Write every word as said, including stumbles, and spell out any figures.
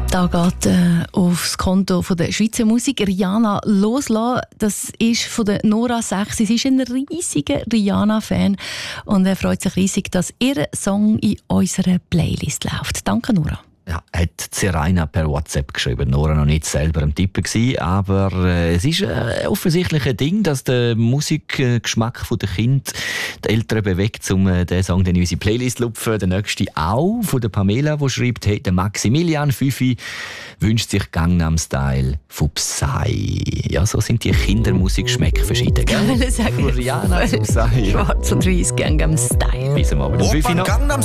Da geht äh, aufs Konto von der Schweizer Musik Rihanna loslassen. Das ist von der Nora sechs. Sie ist ein riesiger Rihanna-Fan und er freut sich riesig, dass ihr Song in unserer Playlist läuft. Danke, Nora. Ja, hat Seraina per WhatsApp geschrieben. Nora noch nicht selber am Tippen gewesen, aber äh, es ist äh, offensichtlich ein Ding, dass der Musikgeschmack der Kinder die Eltern bewegt, um äh, den Song in unsere Playlist zu lupfen. Der nächste auch von der Pamela, die schreibt, hey, der Maximilian Fifi wünscht sich Gangnam Style von Psy. Ja, so sind die Kindermusikgeschmäcke verschieden. Ich will sagen, von Rihanna zu Psy. Schwarz und Weiß Gangnam Style. Bis am Abend um fünf Uhr noch.